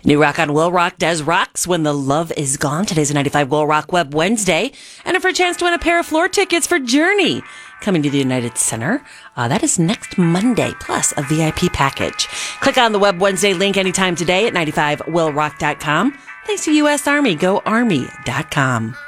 New Rock on Will Rock does rocks when the love is gone. Today's a 95 Will Rock Web Wednesday. And for a chance to win a pair of floor tickets for Journey coming to the United Center. That is next Monday, plus a VIP package. Click on the Web Wednesday link anytime today at 95willrock.com. Thanks to U.S. Army. GoArmy.com.